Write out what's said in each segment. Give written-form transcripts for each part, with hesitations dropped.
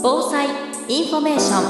防災インフォメーショ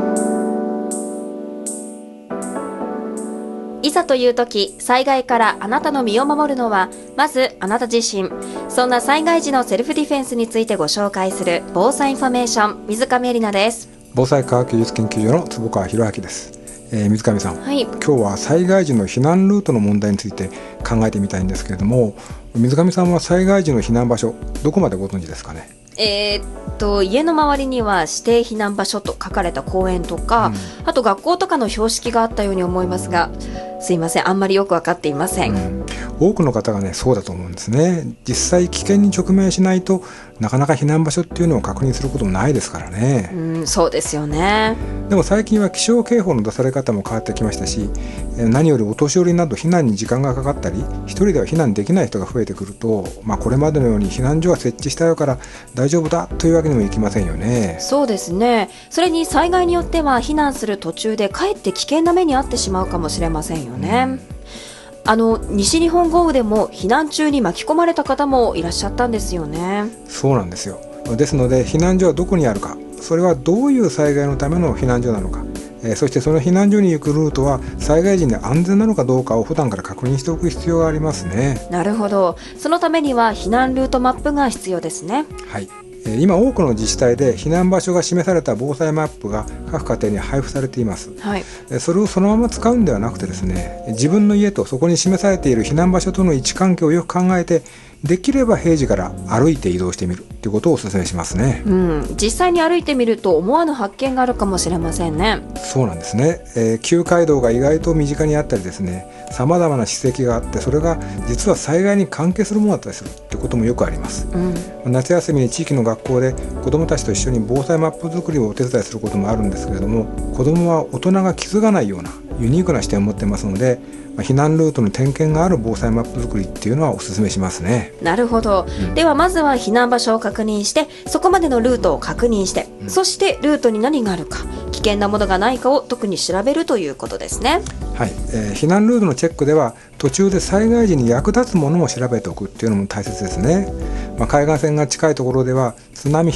ン。いざという時、災害からあなたの身を守るのはまずあなた自身。そんな災害時のセルフディフェンスについてご紹介する防災インフォメーション、水上絵里奈です。 防災科学技術研究所の坪川博明です。水上さん、 はい、 今日は災害時の避難ルートの問題について考えてみたいんですけれども、水上さんは災害時の避難場所、どこまでご存知ですかね？ 家の周りには指定避難場所と書かれた公園とか、あと学校とかの標識があったように思いますが、すいません、あんまりよく分かっていません。 多くの方がね、そうだと思うんですね。実際危険に直面しないとなかなか避難場所っていうのを確認することもないですからね。 そうですよね。 でも最近は気象警報の出され方も変わってきましたし、何よりお年寄りなど避難に時間がかかったり、一人では避難できない人が増えてくると、これまでのように避難所は設置したよから大丈夫だというわけにもいきませんよね。 そうですね。それに災害によっては避難する途中でかえって危険な目に遭ってしまうかもしれませんよね。西日本豪雨でも避難中に巻き込まれた方もいらっしゃったんですよね。 そうなんですよ。ですので避難所はどこにあるか、それはどういう災害のための避難所なのか、そしてその避難所に行くルートは災害時に安全なのかどうかを普段から確認しておく必要がありますね。 なるほど。そのためには避難ルートマップが必要ですね。 はい。今多くの自治体で避難場所が示された防災マップが各家庭に配布されています。 はい、 それをそのまま使うんではなくてですね、自分の家とそこに示されている避難場所との位置関係をよく考えて、できれば平時から歩いて移動してみるということをお勧めしますね。 実際に歩いてみると思わぬ発見があるかもしれませんね。 そうなんですね。旧街道が意外と身近にあったりですね、様々な史跡があって、それが実は災害に関係するものだったりするということもよくあります。夏休みに地域の学校で子どもたちと一緒に防災マップ作りをお手伝いすることもあるんですけれども、子どもは大人が気づかないようなユニークな視点を持ってますので、避難ルートの点検がある防災マップ作りっていうのはお勧めしますね。 なるほど。ではまずは避難場所を確認して、そこまでのルートを確認して、そしてルートに何があるか、危険なものがないかを特に調べるということですね。 はい。避難ルートのチェックでは途中で災害時に役立つものを調べておくっていうのも大切ですね。海岸線が近いところでは津波